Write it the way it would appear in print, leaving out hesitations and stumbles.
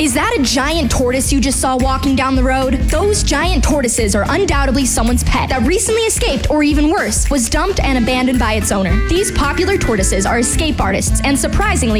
Is that a giant tortoise you just saw walking down the road? Those giant tortoises are undoubtedly someone's pet that recently escaped, or even worse, was dumped and abandoned by its owner. These popular tortoises are escape artists and surprisingly